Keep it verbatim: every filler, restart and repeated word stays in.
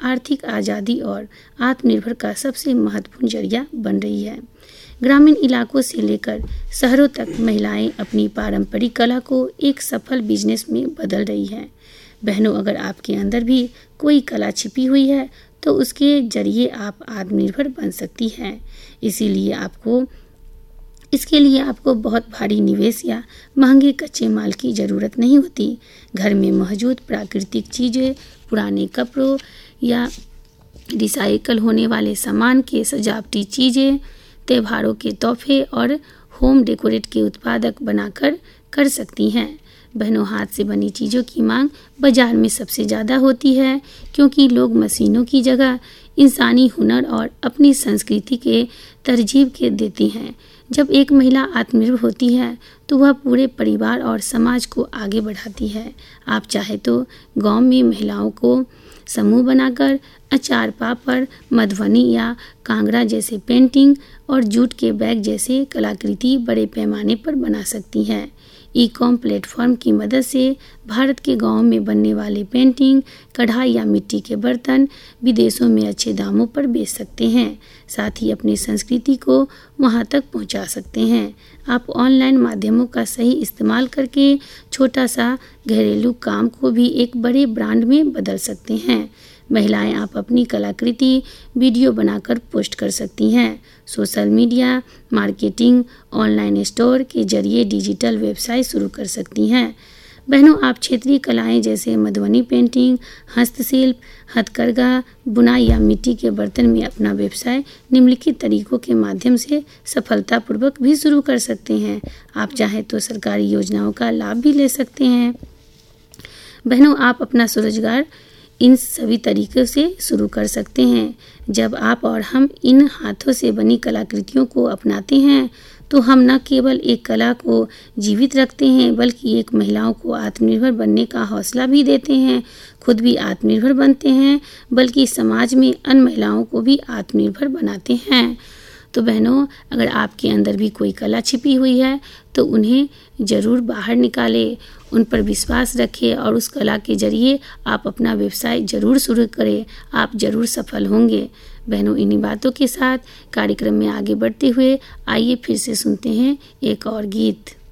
आर्थिक आज़ादी और आत्मनिर्भर का सबसे महत्वपूर्ण जरिया बन रही है। ग्रामीण इलाकों से लेकर शहरों तक महिलाएं अपनी पारंपरिक कला को एक सफल बिजनेस में बदल रही हैं। बहनों, अगर आपके अंदर भी कोई कला छिपी हुई है तो उसके जरिए आप आत्मनिर्भर बन सकती हैं। इसीलिए आपको इसके लिए आपको बहुत भारी निवेश या महंगे कच्चे माल की ज़रूरत नहीं होती। घर में मौजूद प्राकृतिक चीज़ें, पुराने कपड़ों या रिसाइकल होने वाले सामान के सजावटी चीज़ें, त्योहारों के तोहफे और होम डेकोरेट के उत्पादक बनाकर कर सकती हैं। बहनों, हाथ से बनी चीज़ों की मांग बाजार में सबसे ज़्यादा होती है, क्योंकि लोग मशीनों की जगह इंसानी हुनर और अपनी संस्कृति के तरजीह के देती हैं। जब एक महिला आत्मनिर्भर होती है तो वह पूरे परिवार और समाज को आगे बढ़ाती है। आप चाहे तो गांव में महिलाओं को समूह बनाकर अचार, पापड़, मधुबनी या कांगड़ा जैसे पेंटिंग और जूट के बैग जैसे कलाकृति बड़े पैमाने पर बना सकती हैं। ई कॉम प्लेटफॉर्म की मदद से भारत के गांवों में बनने वाले पेंटिंग, कढ़ाई या मिट्टी के बर्तन विदेशों में अच्छे दामों पर बेच सकते हैं। साथ ही अपनी संस्कृति को वहां तक पहुंचा सकते हैं। आप ऑनलाइन माध्यमों का सही इस्तेमाल करके छोटा सा घरेलू काम को भी एक बड़े ब्रांड में बदल सकते हैं। महिलाएं, आप अपनी कलाकृति वीडियो बनाकर पोस्ट कर सकती हैं। Social media marketing, online store के जरिए डिजिटल व्यवसाय शुरू कर सकती हैं। बहनों, आप क्षेत्रीय कलाएं जैसे मधुबनी पेंटिंग, हस्तशिल्प, हथकरघा, बुनाई या मिट्टी के बर्तन में अपना व्यवसाय निम्नलिखित तरीकों के माध्यम से सफलतापूर्वक भी शुरू कर सकते हैं। आप चाहें तो सरकारी योजनाओं का लाभ भी ले सकते हैं। बहनों, आप अपना स्वरोजगार इन सभी तरीक़ों से शुरू कर सकते हैं। जब आप और हम इन हाथों से बनी कलाकृतियों को अपनाते हैं तो हम न केवल एक कला को जीवित रखते हैं, बल्कि एक महिलाओं को आत्मनिर्भर बनने का हौसला भी देते हैं। खुद भी आत्मनिर्भर बनते हैं, बल्कि समाज में अन्य महिलाओं को भी आत्मनिर्भर बनाते हैं। तो बहनों, अगर आपके अंदर भी कोई कला छिपी हुई है तो उन्हें ज़रूर बाहर निकालें, उन पर विश्वास रखें और उस कला के जरिए आप अपना व्यवसाय ज़रूर शुरू करें। आप ज़रूर सफल होंगे। बहनों, इन्हीं बातों के साथ कार्यक्रम में आगे बढ़ते हुए आइए फिर से सुनते हैं एक और गीत।